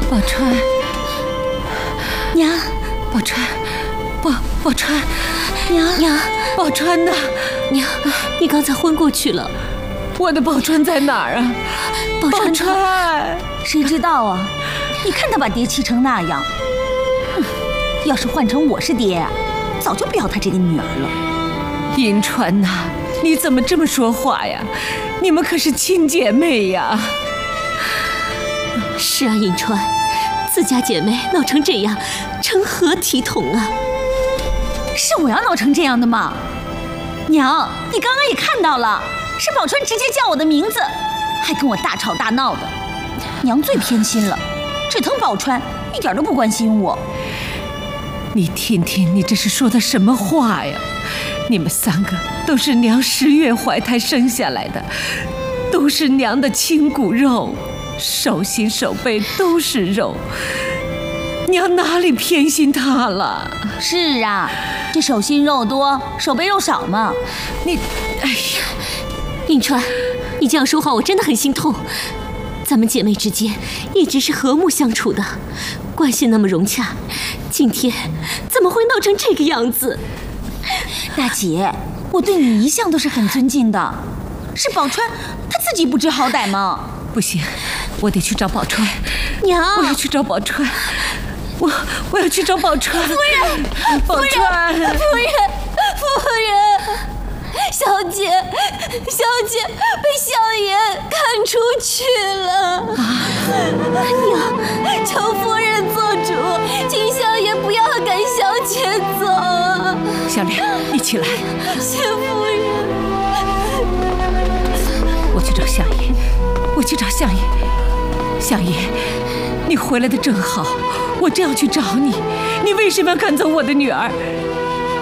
宝钏， 娘， 宝钏，宝钏， 娘， 宝钏呢？ 娘，你刚才昏过去了。 我的宝钏在哪儿啊？ 宝钏， 谁知道啊？你看他把爹气成那样，要是换成我是爹啊，早就不要他这个女儿了。 银川呐，你怎么这么说话呀？你们可是亲姐妹呀！ 是啊，银川，自家姐妹闹成这样，成何体统啊？ 是我要闹成这样的吗？娘，你刚刚也看到了，是宝钏直接叫我的名字，还跟我大吵大闹的。娘最偏心了，只疼宝钏，一点都不关心我。 你听听，你这是说的什么话呀？你们三个都是娘10月怀胎生下来的，都是娘的亲骨肉，手心手背都是肉，娘哪里偏心她了？ 是啊，这手心肉多，手背肉少嘛。 你，哎呀， 银川，你这样说话我真的很心痛。咱们姐妹之间一直是和睦相处的，关系那么融洽，今天怎么会闹成这个样子？ 大姐，我对你一向都是很尊敬的，是宝钏她自己不知好歹吗？ 不行，我得去找宝钏。 娘， 我要去找宝钏，我要去找宝钏。夫人， 宝钏， 夫人，小姐被相爷看出去了。娘，求夫人做主，请相爷不要赶小姐走。 小莲，你起来。 谢夫人。 我去找相爷，我去找相爷。相爷，你回来的正好，我正要去找你，你为什么要赶走我的女儿？